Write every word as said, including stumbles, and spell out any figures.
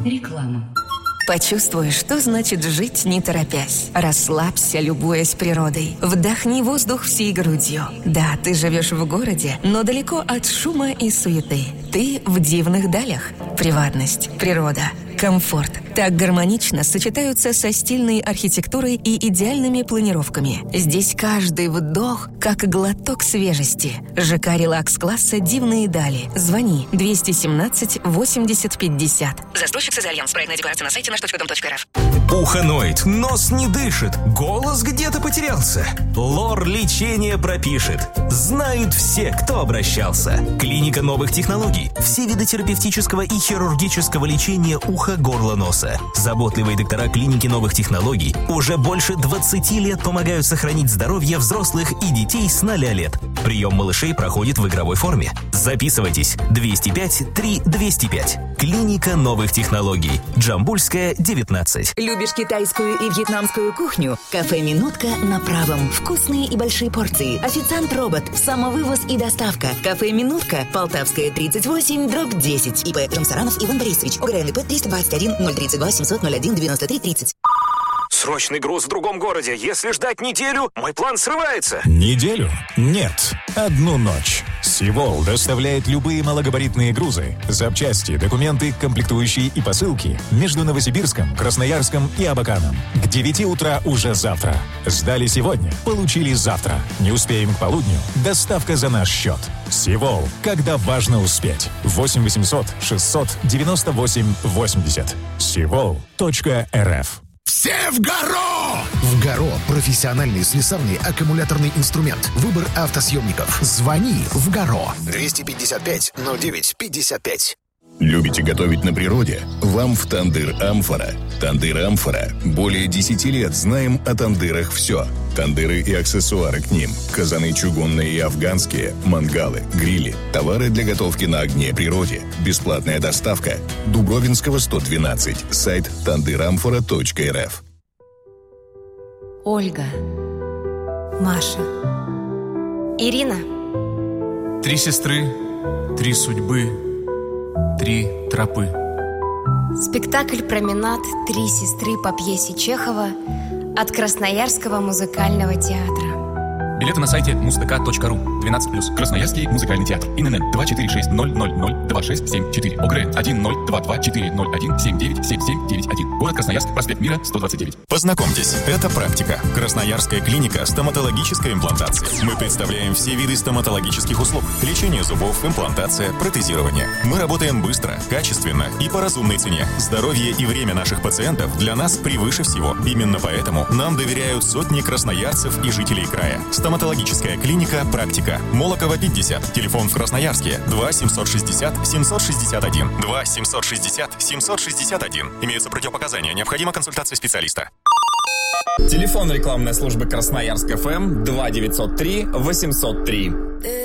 Реклама. Почувствуй, что значит жить не торопясь. Расслабься, любуясь природой. Вдохни воздух всей грудью. Да, ты живешь в городе, но далеко от шума и суеты. Ты в дивных далях. Приватность, природа, комфорт так гармонично сочетаются со стильной архитектурой и идеальными планировками. Здесь каждый вдох как глоток свежести. ЖК релакс-класса «Дивные дали». Звони двести семнадцать восемьдесят пятьдесят. Застройщик «Созальянс». Проектная декларация на сайте наш точка дом точка рф. Ухо ноет, нос не дышит, голос где-то потерялся. Лор лечение пропишет. Знают все, кто обращался. Клиника новых технологий. Все виды терапевтического и хирургического лечения уха, горла, носа. Заботливые доктора клиники новых технологий уже больше двадцати лет помогают сохранить здоровье взрослых и детей с ноля лет. Прием малышей проходит в игровой форме. Записывайтесь. двести пять три двести пять. Клиника новых технологий. Джамбульская, девятнадцать. Любишь китайскую и вьетнамскую кухню? Кафе «Минутка» на Правом. Вкусные и большие порции. Официант-робот. Самовывоз и доставка. Кафе «Минутка». Полтавская, тридцать восемь, дробь десять. ИП Рамсаранов Иван Борисович. ОГРНП триста двадцать один ноль тридцать два семьсот ноль один девяносто три тридцать. Срочный груз в другом городе. Если ждать неделю, мой план срывается. Неделю? Нет. Одну ночь. Сивол доставляет любые малогабаритные грузы, запчасти, документы, комплектующие и посылки между Новосибирском, Красноярском и Абаканом. К девяти утра уже завтра. Сдали сегодня, получили завтра. Не успеем к полудню? Доставка за наш счет. Сивол. Когда важно успеть. восемь восемьсот шестьсот девяносто восемь восемьдесят. сивол точка рф. Все в Гаро! В Гаро профессиональный слесарный аккумуляторный инструмент. Выбор автосъемников. Звони в Гаро. двести пятьдесят пять ноль девять пятьдесят пять. Любите готовить на природе? Вам в Тандыр Амфора. Тандыр Амфора. Более десяти лет знаем о тандырах все. Тандыры и аксессуары к ним. Казаны чугунные и афганские, мангалы, грили, товары для готовки на огне природе. Бесплатная доставка. Дубровинского, сто двенадцать. Сайт тандыр амфора точка рф. Ольга. Маша. Ирина. Три сестры, три судьбы, три тропы. Спектакль «Променад. Три сестры» по пьесе Чехова от Красноярского музыкального театра. Билеты на сайте муз-тк точка ру. двенадцать плюс. Красноярский музыкальный театр. ИНН два четыре шесть ноль ноль ноль два шесть семь четыре. ОГРН один ноль два два четыре ноль один семь девять семь семь девять один. Город Красноярск. Проспект Мира, сто двадцать девять. Познакомьтесь, это практика. Красноярская клиника стоматологической имплантации. Мы представляем все виды стоматологических услуг. Лечение зубов, имплантация, протезирование. Мы работаем быстро, качественно и по разумной цене. Здоровье и время наших пациентов для нас превыше всего. Именно поэтому нам доверяют сотни красноярцев и жителей края. Стоматологическая клиника «Практика». Молокова, пятьдесят. Телефон в Красноярске два семьсот шестьдесят семьсот шестьдесят один. два семьсот шестьдесят семьсот шестьдесят один. Имеются противопоказания. Необходима консультация специалиста. Телефон рекламной службы Красноярск ФМ два девятьсот три восемьсот три.